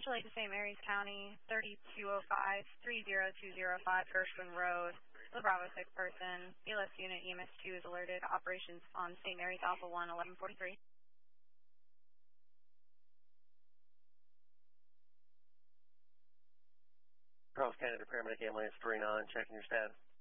Mutual Aid to St. Mary's County, 3205-30205 Gershwin Road. The Bravo 6 person, ELS unit EMS 2 is alerted. Operations on St. Mary's Alpha 1, 1143. Charles Canada Paramedic Ambulance 39, checking your status.